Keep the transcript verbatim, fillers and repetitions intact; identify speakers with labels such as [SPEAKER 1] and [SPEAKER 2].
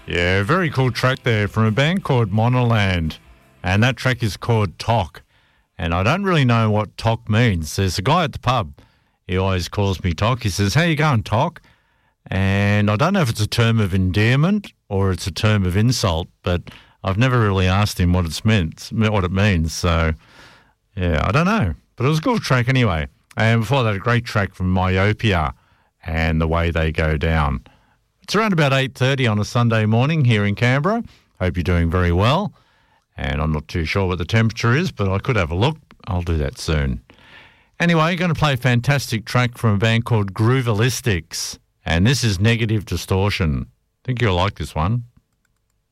[SPEAKER 1] Yeah, very cool track there from a band called Monoland. And that track is called Tok. And I don't really know what Tok means. There's a guy at the pub. He always calls me Tok. He says, "How you going, Tok?" And I don't know if it's a term of endearment or it's a term of insult, but I've never really asked him what it's meant, what it means. So, yeah, I don't know. But it was a cool track anyway. And before that, a great track from Myopia and The Way They Go Down. It's around about eight thirty on a Sunday morning here in Canberra. Hope you're doing very well. And I'm not too sure what the temperature is, but I could have a look. I'll do that soon. Anyway, going to play a fantastic track from a band called Groovalistics. And this is Negative Distortion. I think you'll like this one.